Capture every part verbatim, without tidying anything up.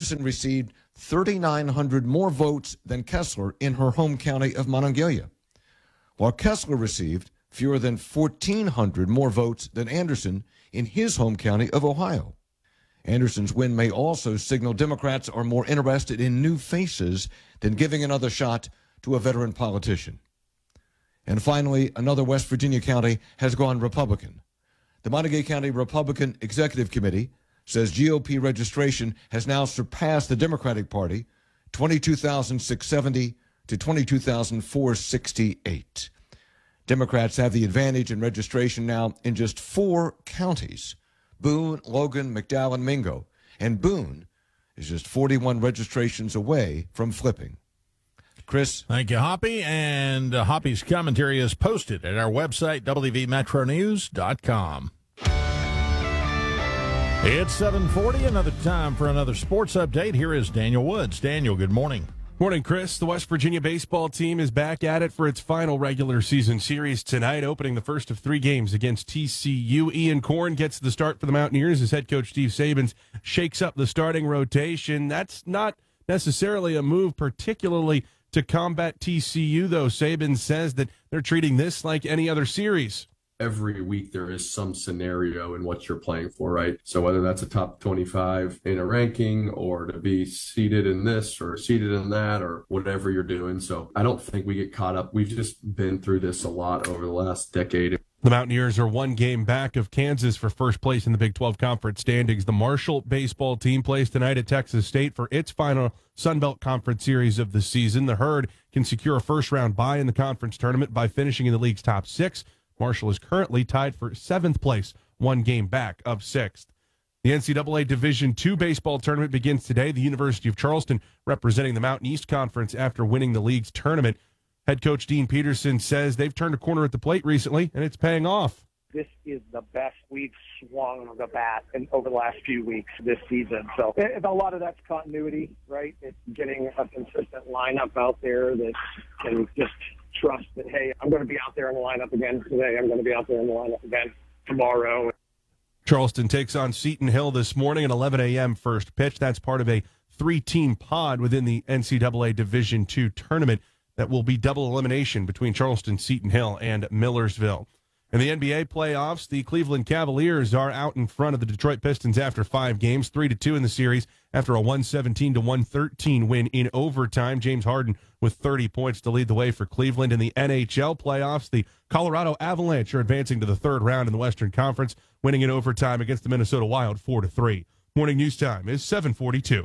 Anderson received three thousand nine hundred more votes than Kessler in her home county of Monongalia, while Kessler received fewer than fourteen hundred more votes than Anderson in his home county of Ohio. Anderson's win may also signal Democrats are more interested in new faces than giving another shot to a veteran politician. And finally, another West Virginia county has gone Republican. The Montague County Republican Executive Committee says G O P registration has now surpassed the Democratic Party, twenty-two thousand six hundred seventy to twenty-two thousand four hundred sixty-eight. Democrats have the advantage in registration now in just four counties: Boone, Logan, McDowell, and Mingo. And Boone is just forty-one registrations away from flipping. Chris? Thank you, Hoppy. And uh, Hoppy's commentary is posted at our website, w v metro news dot com. It's seven forty, another time for another sports update. Here is Daniel Woods. Daniel, good morning. Morning, Chris. The West Virginia baseball team is back at it for its final regular season series tonight, opening the first of three games against T C U. Ian Korn gets the start for the Mountaineers as head coach Steve Sabins shakes up the starting rotation. That's not necessarily a move particularly to combat T C U, though. Sabins says that they're treating this like any other series. Every week there is some scenario in what you're playing for, right? So whether that's a top twenty-five in a ranking or to be seated in this or seated in that or whatever you're doing. So I don't think we get caught up. We've just been through this a lot over the last decade. The Mountaineers are one game back of Kansas for first place in the Big twelve Conference standings. The Marshall baseball team plays tonight at Texas State for its final Sun Belt Conference series of the season. The Herd can secure a first-round bye in the conference tournament by finishing in the league's top six. Marshall is currently tied for seventh place, one game back of sixth. The N C double A Division two baseball tournament begins today. The University of Charleston representing the Mountain East Conference after winning the league's tournament. Head coach Dean Peterson says they've turned a corner at the plate recently, and it's paying off. This is the best we've swung the bat in, over the last few weeks this season. So it, a lot of that's continuity, right? It's getting a consistent lineup out there that can just trust that, hey, I'm going to be out there in the lineup again today. I'm going to be out there in the lineup again tomorrow. Charleston takes on Seton Hill this morning at eleven a.m. first pitch. That's part of a three-team pod within the N C double A Division two tournament that will be double elimination between Charleston, Seton Hill, and Millersville. In the N B A playoffs, the Cleveland Cavaliers are out in front of the Detroit Pistons after five games, three to two in the series after a one seventeen to one thirteen win in overtime. James Harden with thirty points to lead the way for Cleveland. In the N H L playoffs, the Colorado Avalanche are advancing to the third round in the Western Conference, winning in overtime against the Minnesota Wild four to three. Morning news time is seven forty-two.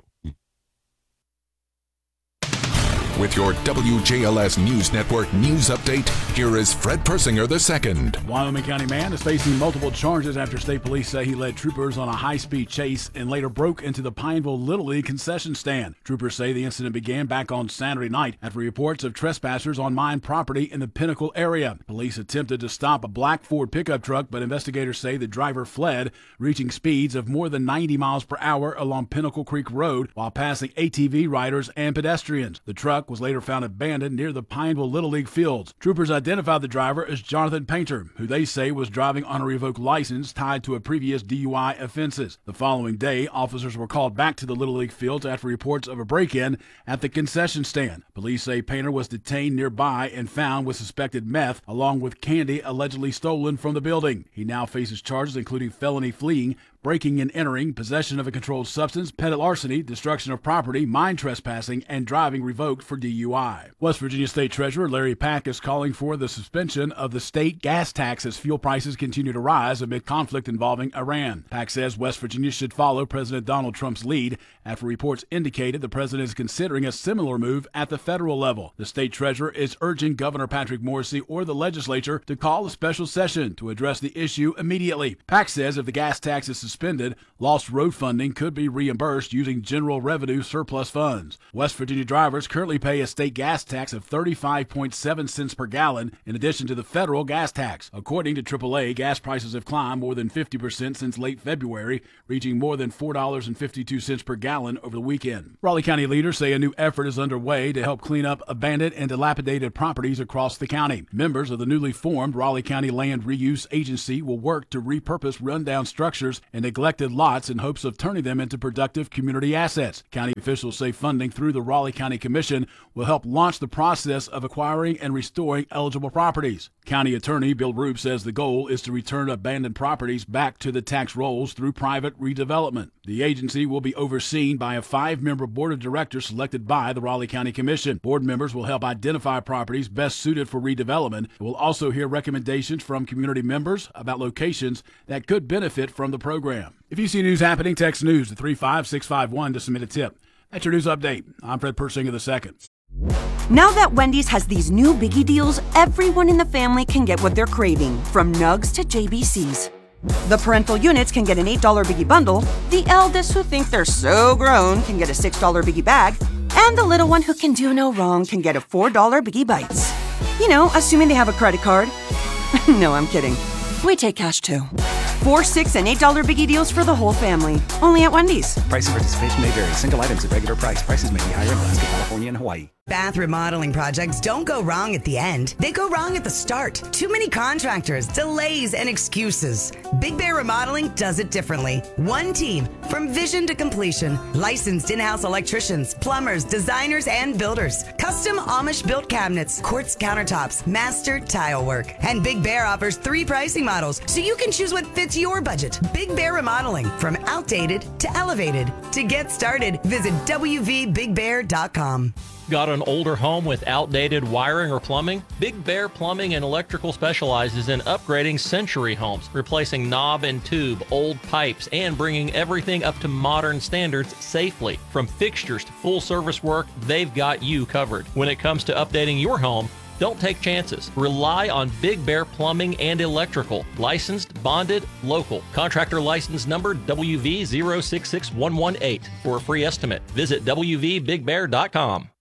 With your W J L S News Network news update, here is Fred Persinger the second. Wyoming County man is facing multiple charges after state police say he led troopers on a high-speed chase and later broke into the Pineville Little League concession stand. Troopers say the incident began back on Saturday night after reports of trespassers on mine property in the Pinnacle area. Police attempted to stop a black Ford pickup truck, but investigators say the driver fled, reaching speeds of more than ninety miles per hour along Pinnacle Creek Road while passing A T V riders and pedestrians. The truck was later found abandoned near the Pineville Little League fields. Troopers identified the driver as Jonathan Painter, who they say was driving on a revoked license tied to a previous D U I offenses. The following day, officers were called back to the Little League fields after reports of a break-in at the concession stand. Police say Painter was detained nearby and found with suspected meth, along with candy allegedly stolen from the building. He now faces charges including felony fleeing, breaking and entering, possession of a controlled substance, petty larceny, destruction of property, mine trespassing, and driving revoked for D U I. West Virginia State Treasurer Larry Pack is calling for the suspension of the state gas tax as fuel prices continue to rise amid conflict involving Iran. Pack says West Virginia should follow President Donald Trump's lead after reports indicated the president is considering a similar move at the federal level. The state treasurer is urging Governor Patrick Morrisey or the legislature to call a special session to address the issue immediately. Pack says if the gas tax is suspended, Suspended, lost road funding could be reimbursed using general revenue surplus funds. West Virginia drivers currently pay a state gas tax of thirty-five point seven cents per gallon in addition to the federal gas tax. According to triple A, gas prices have climbed more than fifty percent since late February, reaching more than four dollars and fifty-two cents per gallon over the weekend. Raleigh County leaders say a new effort is underway to help clean up abandoned and dilapidated properties across the county. Members of the newly formed Raleigh County Land Reuse Agency will work to repurpose rundown structures and neglected lots in hopes of turning them into productive community assets. County officials say funding through the Raleigh County Commission will help launch the process of acquiring and restoring eligible properties. County Attorney Bill Roop says the goal is to return abandoned properties back to the tax rolls through private redevelopment. The agency will be overseen by a five-member board of directors selected by the Raleigh County Commission. Board members will help identify properties best suited for redevelopment. We'll also hear recommendations from community members about locations that could benefit from the program. If you see news happening, text news to three five six five one to submit a tip. That's your news update. I'm Fred Persinger the second. Now that Wendy's has these new biggie deals, everyone in the family can get what they're craving, from nugs to J B Cs. The parental units can get an eight dollar biggie bundle, the eldest who think they're so grown can get a six dollar biggie bag, and the little one who can do no wrong can get a four dollar biggie bites. You know, assuming they have a credit card. No, I'm kidding. We take cash too. Four, six, and eight dollar biggie deals for the whole family. Only at Wendy's. Price and participation may vary. Single items at regular price. Prices may be higher in Alaska, California, and Hawaii. Bath remodeling projects don't go wrong at the end. They go wrong at the start. Too many contractors, delays, and excuses. Big Bear Remodeling does it differently. One team, from vision to completion. Licensed in-house electricians, plumbers, designers, and builders. Custom Amish-built cabinets, quartz countertops, master tile work. And Big Bear offers three pricing models, so you can choose what fits your budget. Big Bear Remodeling, from outdated to elevated. To get started, visit w v big bear dot com. Got an older home with outdated wiring or plumbing? Big Bear Plumbing and Electrical specializes in upgrading century homes, replacing knob and tube, old pipes, and bringing everything up to modern standards safely. From fixtures to full service work, they've got you covered. When it comes to updating your home, don't take chances. Rely on Big Bear Plumbing and Electrical. Licensed, bonded, local. Contractor license number W V zero six six one one eight. For a free estimate, visit w v big bear dot com.